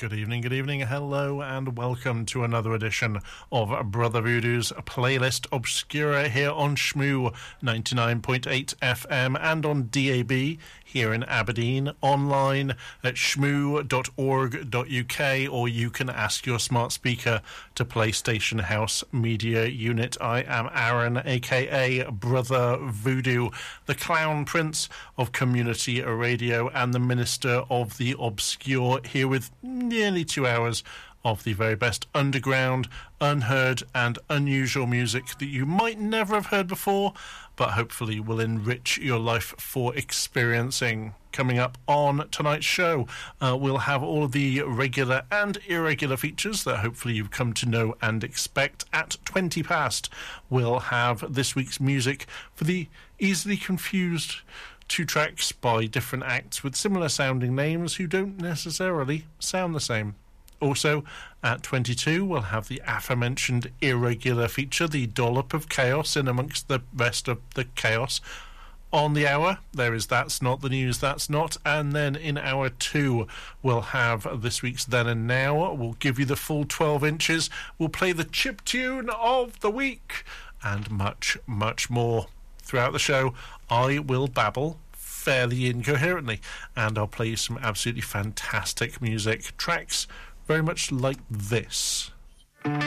Good evening, hello, and welcome to another edition of Brother Voodoo's Playlist Obscura here on Shmoo 99.8 FM and on DAB here in Aberdeen, online at shmoo.org.uk, or you can ask your smart speaker to play Station House Media Unit. I am Aaron, aka Brother Voodoo, the Clown Prince of Community Radio and the Minister of the Obscure, here with nearly 2 hours of the very best underground, unheard and unusual music that you might never have heard before, but hopefully will enrich your life for experiencing. Coming up on tonight's show, we'll have all of the regular and irregular features that hopefully you've come to know and expect. At 20 past, we'll have this week's music for the easily confused 2 tracks by different acts with similar sounding names who don't necessarily sound the same. Also, at 22, we'll have the aforementioned irregular feature, the Dollop of Chaos, in amongst the rest of the chaos. On the hour, there is That's Not the News, That's Not. And then in hour 2, we'll have this week's Then and Now. We'll give you the full 12 inches. We'll play the chiptune of the week and much, much more. Throughout the show, I will babble fairly incoherently, and I'll play you some absolutely fantastic music. Tracks very much like this.